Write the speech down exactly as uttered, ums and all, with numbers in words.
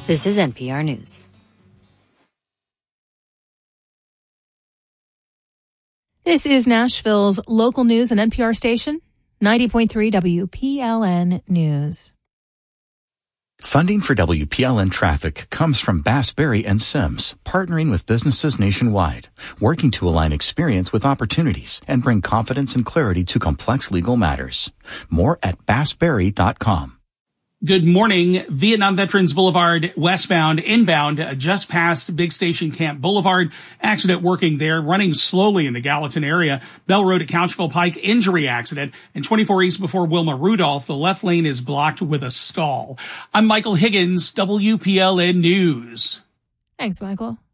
This is N P R News. This is Nashville's local news and N P R station, ninety point three W P L N News. Funding for W P L N Traffic comes from Bass, Berry and Sims, partnering with businesses nationwide, working to align experience with opportunities and bring confidence and clarity to complex legal matters. More at bass berry dot com. Good morning. Vietnam Veterans Boulevard westbound, inbound, uh, just past Big Station Camp Boulevard. Accident working there, running slowly in the Gallatin area. Bell Road at Couchville Pike, injury accident. And twenty-four East before Wilma Rudolph, the left lane is blocked with a stall. I'm Michael Higgins, W P L N News. Thanks, Michael.